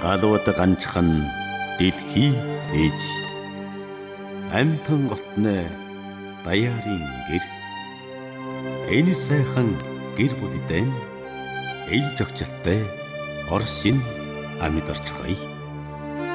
галууд ганчхан дэлхий ээж амтан голтны даяарын гэр энэ сайхан гэр бүлдэн ээж огчлолтой Орсын амьд орчихъя.